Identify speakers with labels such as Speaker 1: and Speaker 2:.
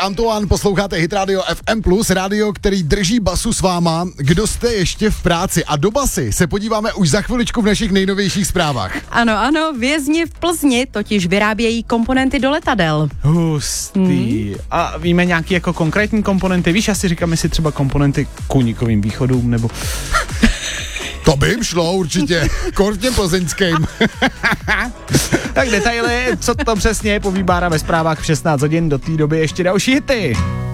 Speaker 1: Antoine, posloucháte Hit Radio FM+, rádio, který drží basu s váma. Kdo jste ještě v práci? A do basy se podíváme už za chviličku v našich nejnovějších zprávách.
Speaker 2: Ano, vězni v Plzni totiž vyrábějí komponenty do letadel.
Speaker 3: Hustý. A víme nějaký jako konkrétní komponenty? Víš, já si říkám, jestli třeba komponenty k únikovým východům, nebo...
Speaker 1: To by jim šlo určitě, kortně plzeňským.
Speaker 3: Tak detaily, co to přesně je, povýbárá ve zprávách v 16 hodin, do té doby ještě další hity.